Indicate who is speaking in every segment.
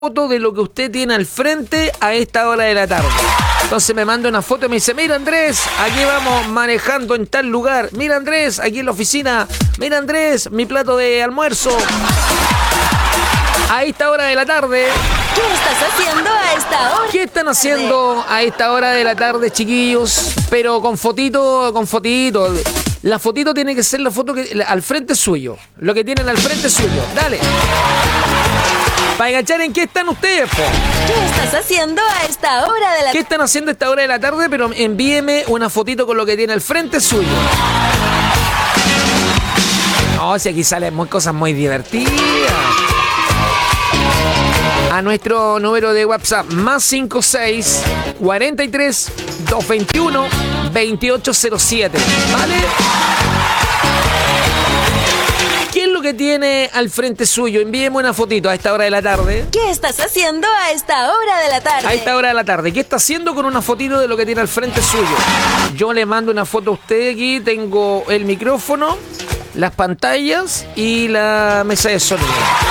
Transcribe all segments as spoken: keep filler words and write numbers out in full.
Speaker 1: foto de lo que usted tiene al frente a esta hora de la tarde. Entonces me manda una foto y me dice, mira Andrés, aquí vamos manejando en tal lugar. Mira Andrés, aquí en la oficina. Mira Andrés, mi plato de almuerzo. A esta hora de la tarde.
Speaker 2: ¿Qué estás haciendo a esta hora?
Speaker 1: ¿Qué están haciendo a esta hora de la tarde, chiquillos? Pero con fotito, con fotito. La fotito tiene que ser la foto que al frente suyo. Lo que tienen al frente suyo. Dale. Para enganchar en qué están ustedes, po.
Speaker 2: ¿Qué estás haciendo a esta hora de la
Speaker 1: ¿Qué están haciendo a esta hora de la tarde? Pero envíeme una fotito con lo que tiene al frente suyo. No, si aquí salen muy cosas muy divertidas. A nuestro número de WhatsApp, más cinco seis, cuarenta y tres, doscientos veintiuno, veintiocho cero siete. ¿Vale? ¿Qué es lo que tiene al frente suyo? Envíeme una fotito a esta hora de la tarde.
Speaker 2: ¿Qué estás haciendo a esta hora de la tarde?
Speaker 1: A esta hora de la tarde. ¿Qué está haciendo con una fotito de lo que tiene al frente suyo? Yo le mando una foto a usted aquí. Tengo el micrófono, las pantallas y la mesa de sonido.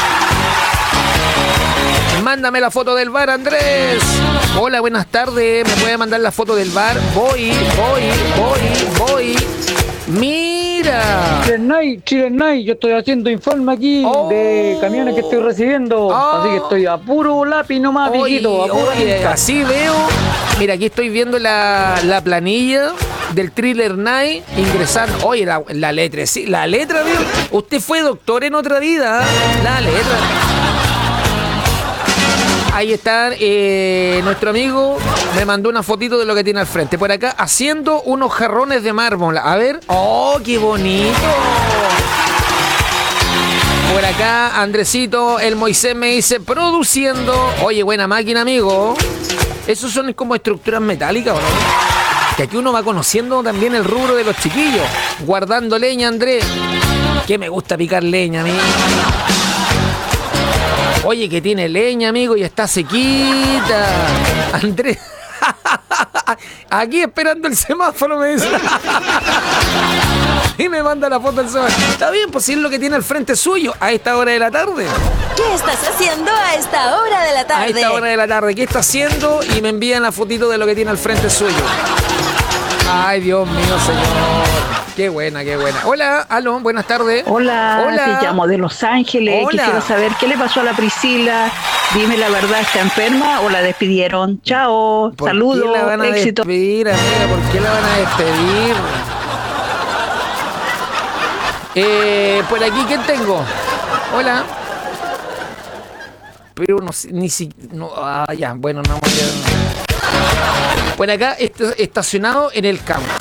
Speaker 1: Mándame la foto del bar, Andrés. Hola, buenas tardes. ¿Me puede mandar la foto del bar? Voy, voy, voy, voy. Mira.
Speaker 3: Chilenay, Chilenay, yo estoy haciendo informe aquí
Speaker 1: oh.
Speaker 3: de camiones que estoy recibiendo.
Speaker 1: Oh.
Speaker 3: Así que estoy a puro lápiz nomás,
Speaker 1: Oye,
Speaker 3: viejito. A puro
Speaker 1: oye, así veo. Mira, aquí estoy viendo la, la planilla del Thriller Night ingresando. Oye, la, la letra, sí, la letra, ¿vio? Usted fue doctor en otra vida. ¿Eh? La letra. Ahí está, eh, nuestro amigo me mandó una fotito de lo que tiene al frente. Por acá, haciendo unos jarrones de mármol. A ver. ¡Oh, qué bonito! Por acá, Andresito, el Moisés me dice, produciendo. Oye, buena máquina, amigo. Esos son como estructuras metálicas, ¿o no? Que aquí uno va conociendo también el rubro de los chiquillos. Guardando leña, Andrés. Que me gusta picar leña, amigo. Oye, que tiene leña, amigo, y está sequita. Andrés. Aquí esperando el semáforo, me dice. Y me manda la foto del semáforo. Está bien, pues si es lo que tiene al frente suyo a esta hora de la tarde.
Speaker 2: ¿Qué estás haciendo a esta hora de la tarde?
Speaker 1: A esta hora de la tarde. ¿Qué está haciendo? Y me envían la fotito de lo que tiene al frente suyo. Ay, Dios mío, señor. Qué buena, qué buena. Hola, aló, buenas tardes.
Speaker 4: Hola,
Speaker 1: Hola.
Speaker 4: te llamo de Los Ángeles.
Speaker 1: Hola.
Speaker 4: Quisiera saber qué le pasó a la Priscila. Dime la verdad, ¿está enferma o la despidieron? Chao,
Speaker 1: ¿Por
Speaker 4: saludos,
Speaker 1: qué la van a
Speaker 4: éxito.
Speaker 1: despedir, amiga? ¿Por qué la van a despedir? Eh, por aquí, ¿quién tengo? Hola. Pero no sé, ni si... No, ah, ya, bueno, no voy a... Por acá, est- estacionado en el campo.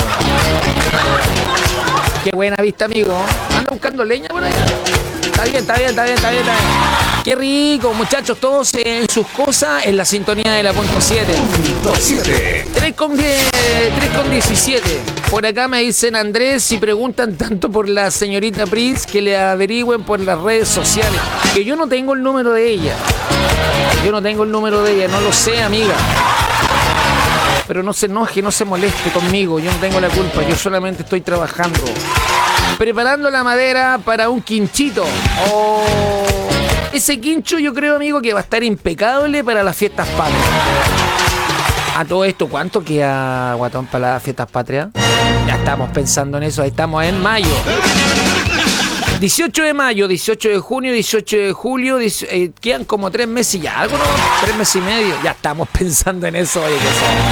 Speaker 1: Qué buena vista, amigo. Anda buscando leña por allá. Está bien, está bien, está bien, está bien, está bien. Qué rico, muchachos, todos en sus cosas, en la sintonía de la punto siete. tres con diecisiete. Por acá me dicen Andrés, si preguntan tanto por la señorita Pris, que le averigüen por las redes sociales. Que yo no tengo el número de ella. Yo no tengo el número de ella, no lo sé, amiga. Pero no se enoje, no se moleste conmigo, yo no tengo la culpa, yo solamente estoy trabajando. Preparando la madera para un quinchito. Oh, ese quincho yo creo, amigo, que va a estar impecable para las fiestas patrias. A todo esto, ¿cuánto queda, guatón, para las fiestas patrias? Ya estamos pensando en eso, ahí estamos en mayo. dieciocho de mayo, dieciocho de junio, dieciocho de julio, diez, eh, quedan como tres meses y ya, algo, ¿no? Tres meses y medio. Ya estamos pensando en eso, oye, que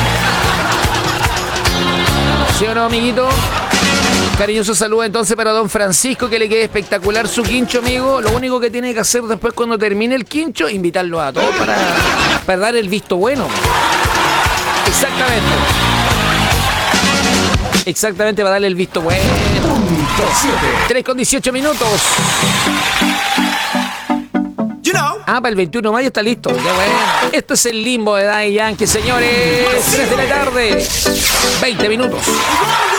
Speaker 1: ¿sí o no, amiguito? Cariñoso saludo entonces para don Francisco, que le quede espectacular su quincho, amigo. Lo único que tiene que hacer después cuando termine el quincho, invitarlo a todos para, para dar el visto bueno. Exactamente. Exactamente, para darle el visto bueno. tres con dieciocho minutos.
Speaker 5: You know.
Speaker 1: Ah, para el veintiuno de mayo está listo. Qué bueno. Esto es el limbo de Daddy Yankee, señores. tres de la tarde. veinte minutos.